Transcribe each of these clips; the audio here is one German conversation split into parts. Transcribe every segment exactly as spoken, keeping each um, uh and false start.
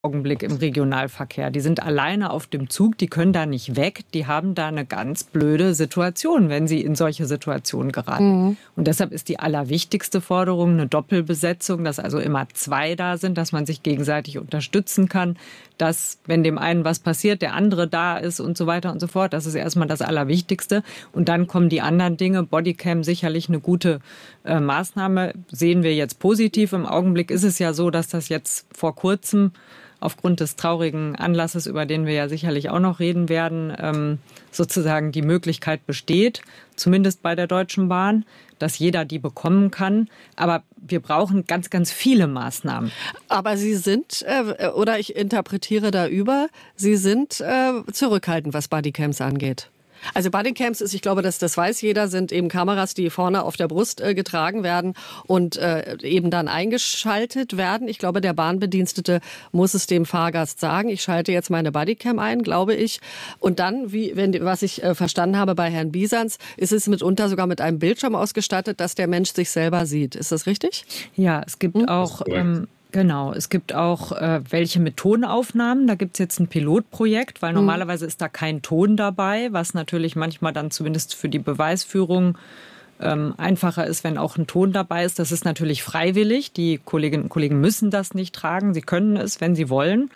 Augenblick im Regionalverkehr. Die sind alleine auf dem Zug, die können da nicht weg. Die haben da eine ganz blöde Situation, wenn sie in solche Situationen geraten. Mhm. Und deshalb ist die allerwichtigste Forderung eine Doppelbesetzung, dass also immer zwei da sind, dass man sich gegenseitig unterstützen kann, dass, wenn dem einen was passiert, der andere da ist und so weiter und so fort. Das ist erstmal das Allerwichtigste. Und dann kommen die anderen Dinge. Bodycam sicherlich eine gute äh, Maßnahme. Sehen wir jetzt positiv. Im Augenblick ist es ja so, dass das jetzt vor kurzem aufgrund des traurigen Anlasses, über den wir ja sicherlich auch noch reden werden, ähm, sozusagen die Möglichkeit besteht, zumindest bei der Deutschen Bahn, dass jeder die bekommen kann. Aber wir brauchen ganz, ganz viele Maßnahmen. Aber Sie sind, äh, oder ich interpretiere da über, Sie sind äh, zurückhaltend, was Bodycams angeht. Also Bodycams ist, ich glaube, das, das weiß jeder, sind eben Kameras, die vorne auf der Brust äh, getragen werden und äh, eben dann eingeschaltet werden. Ich glaube, der Bahnbedienstete muss es dem Fahrgast sagen. Ich schalte jetzt meine Bodycam ein, glaube ich. Und dann, wie, wenn, was ich äh, verstanden habe bei Herrn Bisans, ist es mitunter sogar mit einem Bildschirm ausgestattet, dass der Mensch sich selber sieht. Ist das richtig? Ja, es gibt hm? auch... Genau, es gibt auch äh, welche mit Tonaufnahmen. Da gibt es jetzt ein Pilotprojekt, weil normalerweise ist da kein Ton dabei, was natürlich manchmal dann zumindest für die Beweisführung ähm, einfacher ist, wenn auch ein Ton dabei ist. Das ist natürlich freiwillig. Die Kolleginnen und Kollegen müssen das nicht tragen. Sie können es, wenn sie wollen.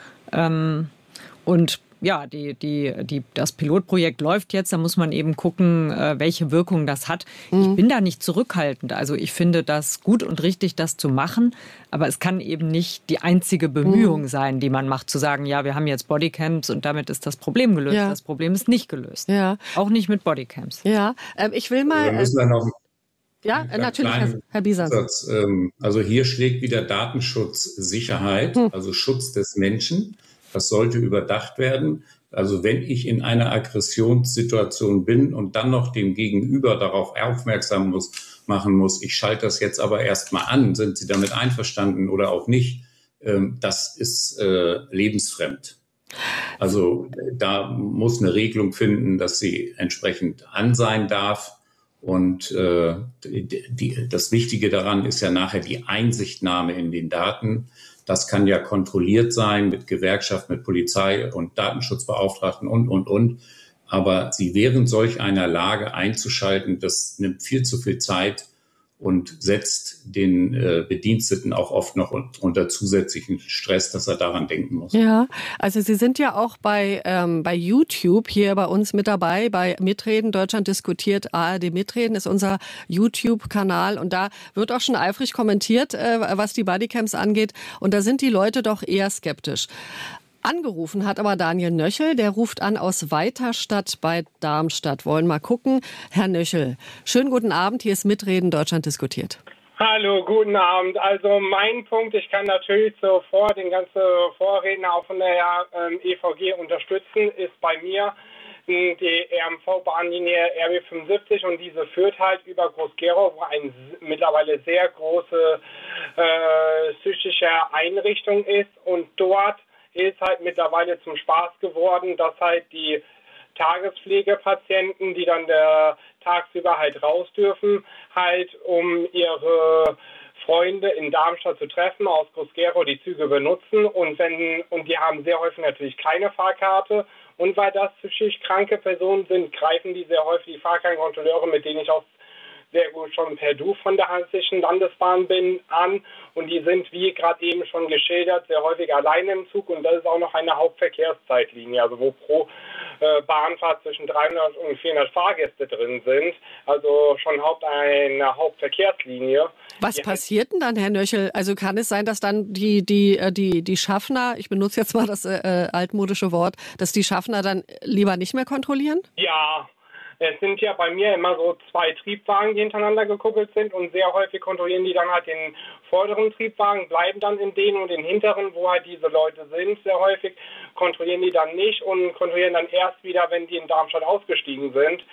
Ähm, und ja, die, die, die, das Pilotprojekt läuft jetzt. Da muss man eben gucken, welche Wirkung das hat. Mhm. Ich bin da nicht zurückhaltend. Also ich finde das gut und richtig, das zu machen. Aber es kann eben nicht die einzige Bemühung mhm. sein, die man macht, zu sagen, ja, wir haben jetzt Bodycams und damit ist das Problem gelöst. Ja. Das Problem ist nicht gelöst. Ja. Auch nicht mit Bodycams. Ja, ähm, ich will mal... Wir müssen dann noch ja, natürlich, Herr, Herr Bisans. Also hier schlägt wieder Datenschutz Sicherheit, hm. also Schutz des Menschen. Das sollte überdacht werden. Also wenn ich in einer Aggressionssituation bin und dann noch dem Gegenüber darauf aufmerksam muss, machen muss, ich schalte das jetzt aber erstmal an, sind Sie damit einverstanden oder auch nicht, das ist äh, lebensfremd. Also da muss eine Regelung finden, dass sie entsprechend an sein darf. Und äh, die, die, das Wichtige daran ist ja nachher die Einsichtnahme in den Daten. Das kann ja kontrolliert sein mit Gewerkschaft, mit Polizei und Datenschutzbeauftragten und, und, und. Aber sie während solch einer Lage einzuschalten, das nimmt viel zu viel Zeit und setzt den äh, Bediensteten auch oft noch unter zusätzlichen Stress, dass er daran denken muss. Ja, also Sie sind ja auch bei, ähm, bei YouTube hier bei uns mit dabei, bei Mitreden, Deutschland diskutiert, A R D Mitreden ist unser YouTube-Kanal und da wird auch schon eifrig kommentiert, äh, was die Bodycams angeht und da sind die Leute doch eher skeptisch. Angerufen hat aber Daniel Nöchel, der ruft an aus Weiterstadt bei Darmstadt. Wollen mal gucken. Herr Nöchel, schönen guten Abend. Hier ist Mitreden, Deutschland diskutiert. Hallo, guten Abend. Also mein Punkt, ich kann natürlich sofort den ganzen Vorredner auch von der ähm, E V G unterstützen, ist bei mir die R M V-Bahnlinie R B fünfundsiebzig und diese führt halt über Groß-Gerau, wo eine mittlerweile sehr große äh, psychische Einrichtung ist und dort ist halt mittlerweile zum Spaß geworden, dass halt die Tagespflegepatienten, die dann der, tagsüber halt raus dürfen, halt um ihre Freunde in Darmstadt zu treffen, aus Groß-Gerau die Züge benutzen und wenn und die haben sehr häufig natürlich keine Fahrkarte und weil das psychisch kranke Personen sind, greifen die sehr häufig die Fahrkartenkontrolleure, mit denen ich auch sehr gut schon per Du von der Hessischen Landesbahn bin, an und die sind, wie gerade eben schon geschildert, sehr häufig alleine im Zug und das ist auch noch eine Hauptverkehrszeitlinie, also wo pro äh, Bahnfahrt zwischen dreihundert und vierhundert Fahrgäste drin sind, also schon Haupt eine Hauptverkehrslinie. Was die passiert denn dann, Herr Nöchel? Also kann es sein, dass dann die die die die Schaffner, ich benutze jetzt mal das äh, altmodische Wort, dass die Schaffner dann lieber nicht mehr kontrollieren? Ja. Es sind ja bei mir immer so zwei Triebwagen, die hintereinander gekuppelt sind und sehr häufig kontrollieren die dann halt den vorderen Triebwagen, bleiben dann in denen und den hinteren, wo halt diese Leute sind, sehr häufig kontrollieren die dann nicht und kontrollieren dann erst wieder, wenn die in Darmstadt ausgestiegen sind.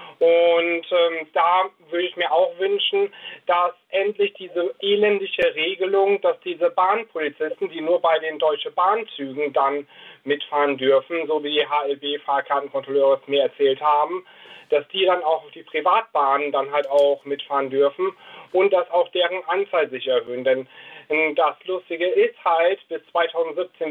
Und ähm, da würde ich mir auch wünschen, dass endlich diese elendige Regelung, dass diese Bahnpolizisten, die nur bei den Deutschen Bahnzügen dann mitfahren dürfen, so wie die H L B-Fahrkartenkontrolleure es mir erzählt haben, dass die dann auch auf die Privatbahnen dann halt auch mitfahren dürfen und dass auch deren Anzahl sich erhöhen. Denn Und das Lustige ist halt, bis zweitausendsiebzehn